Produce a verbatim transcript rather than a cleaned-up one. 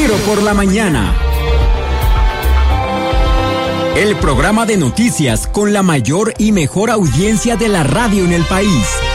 Tiro por la Mañana. El programa de noticias con la mayor y mejor audiencia de la radio en el país.